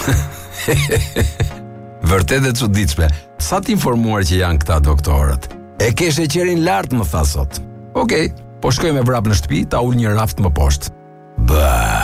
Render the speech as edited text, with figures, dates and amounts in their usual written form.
Vërtet e çuditshme. Sa t'informuar që janë këta doktorët. E ke sheqerin lart, më tha sot. Okej, po shkoj me vrap në shtëpi, ta ul një raft më poshtë. Ba.